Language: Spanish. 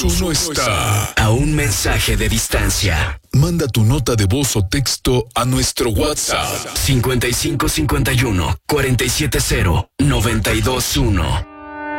uno está a un mensaje de distancia. Manda tu nota de voz o texto a nuestro WhatsApp 5551 470 921.